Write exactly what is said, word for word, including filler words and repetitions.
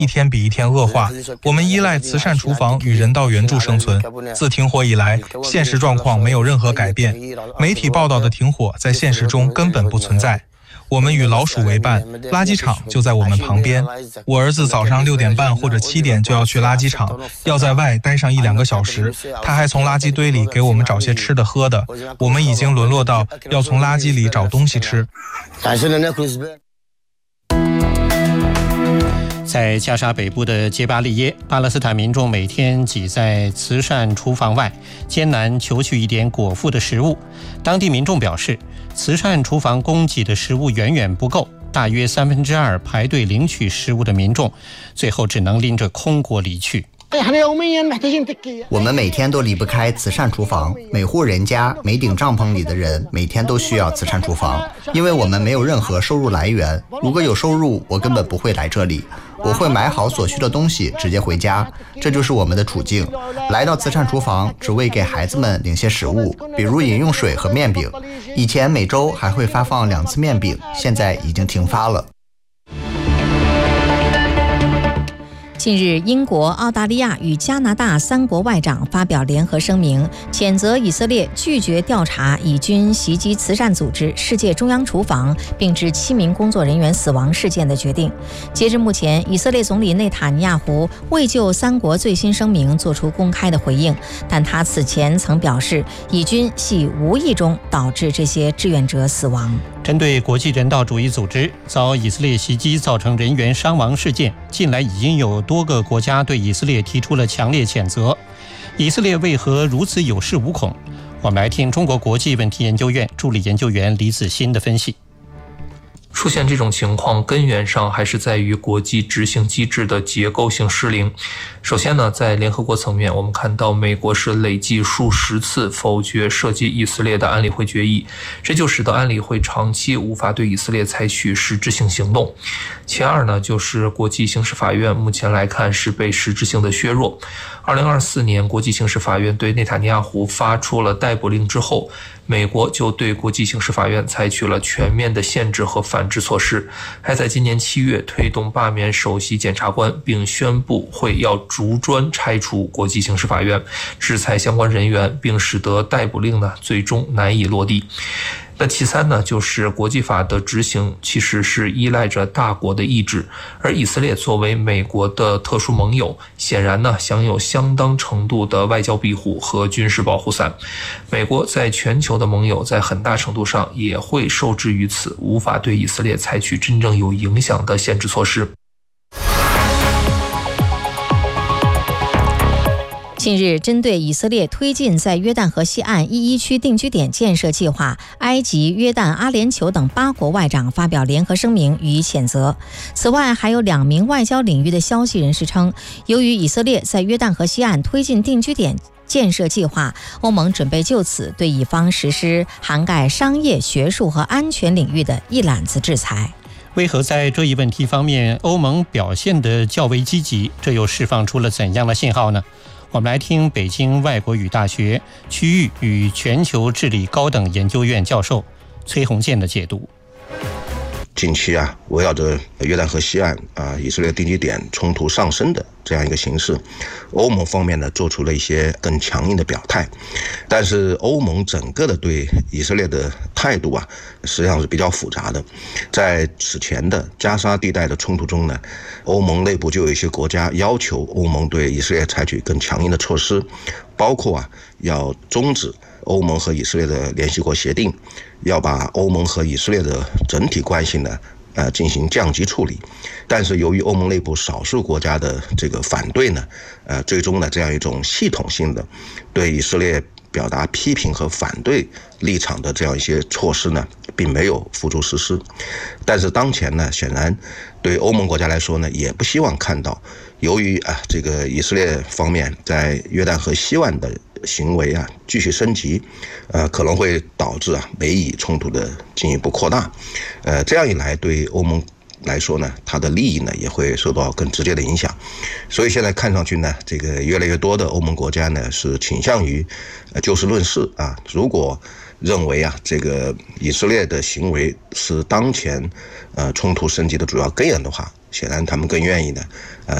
一天比一天恶化。我们依赖慈善厨房与人道援助生存。自停火以来，现实状况没有任何改变。媒体报道的停火在现实中根本不存在。我们与老鼠为伴，垃圾场就在我们旁边。我儿子早上六点半或者七点就要去垃圾场，要在外待上一两个小时。他还从垃圾堆里给我们找些吃的喝的。我们已经沦落到要从垃圾里找东西吃。 在加沙北部的杰巴利耶，巴勒斯坦民众每天挤在慈善厨房外，艰难求取一点果腹的食物。当地民众表示，慈善厨房供给的食物远远不够，大约三分之二排队领取食物的民众，最后只能拎着空锅离去。 我们每天都离不开慈善厨房，每户人家每顶帐篷里的人每天都需要慈善厨房，因为我们没有任何收入来源。如果有收入，我根本不会来这里，我会买好所需的东西直接回家，这就是我们的处境。来到慈善厨房只为给孩子们领些食物，比如饮用水和面饼。以前每周还会发放两次面饼，现在已经停发了。 近日，英国、澳大利亚与加拿大三国外长发表联合声明，谴责以色列拒绝调查以军袭击慈善组织世界中央厨房，并致七名工作人员死亡事件的决定。截至目前，以色列总理内塔尼亚胡未就三国最新声明做出公开的回应，但他此前曾表示，以军系无意中导致这些志愿者死亡。 针对国际人道主义组织遭以色列袭击造成人员伤亡事件，近来已经有多个国家对以色列提出了强烈谴责。以色列为何如此有恃无恐？我们来听中国国际问题研究院助理研究员李子欣的分析。 出现这种情况，根源上还是在于国际执行机制的结构性失灵。首先呢，在联合国层面，我们看到美国是累计数十次否决涉及以色列的安理会决议，这就使得安理会长期无法对以色列采取实质性行动。其二呢，就是国际刑事法院目前来看是被实质性的削弱。二零二四年，国际刑事法院对内塔尼亚胡发出了逮捕令之后，美国就对国际刑事法院采取了全面的限制和反制措施，还在今年七月推动罢免首席检察官，并宣布会要逐专拆除国际刑事法院，制裁相关人员，并使得逮捕令呢最终难以落地。那其三呢，就是国际法的执行其实是依赖着大国的意志，而以色列作为美国的特殊盟友，显然呢享有相当程度的外交庇护和军事保护伞。美国在全球的盟友在很大程度上也会受制于此，无法对以色列采取真正有影响的限制措施。 近日，针对以色列推进在约旦河西岸一一区定居点建设计划，埃及、约旦、阿联酋等八国外长发表联合声明予以谴责。此外，还有两名外交领域的消息人士称，由于以色列在约旦河西岸推进定居点建设计划，欧盟准备就此对以方实施涵盖商业、学术和安全领域的一揽子制裁。 为何在这一问题方面，欧盟表现得较为积极？这又释放出了怎样的信号呢？我们来听北京外国语大学区域与全球治理高等研究院教授崔洪建的解读。 近期啊，围绕着约旦河西岸啊以色列定居点冲突上升的这样一个形势，欧盟方面呢做出了一些更强硬的表态，但是欧盟整个的对以色列的态度啊，实际上是比较复杂的。在此前的加沙地带的冲突中呢，欧盟内部就有一些国家要求欧盟对以色列采取更强硬的措施，包括啊要终止欧盟和以色列的联系国协定，要把欧盟和以色列的整体关系呢呃，进行降级处理。但是由于欧盟内部少数国家的这个反对呢，呃，最终呢这样一种系统性的对以色列表达批评和反对立场的这样一些措施呢，并没有付诸实施。但是当前呢，显然对欧盟国家来说呢，也不希望看到由于啊这个以色列方面在约旦河西岸的行为啊继续升级，呃，可能会导致啊美以冲突的进一步扩大。呃，这样一来，对欧盟来说呢，它的利益呢也会受到更直接的影响。所以现在看上去呢，这个越来越多的欧盟国家呢是倾向于呃就事论事啊。如果认为啊这个以色列的行为是当前呃冲突升级的主要根源的话， 显然他们更愿意呢，呃，